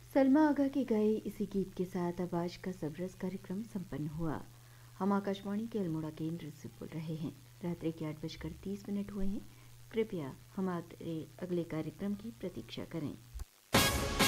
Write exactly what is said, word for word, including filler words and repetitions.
सलमा आगा की गाए इसी गीत के साथ अब आज का सबरस कार्यक्रम संपन्न हुआ। हम आकाशवाणी के अल्मोड़ा केंद्र से बोल रहे हैं। रात्रि के आठ बजकर तीस मिनट हुए हैं। कृपया हमारे अगले कार्यक्रम की प्रतीक्षा करें।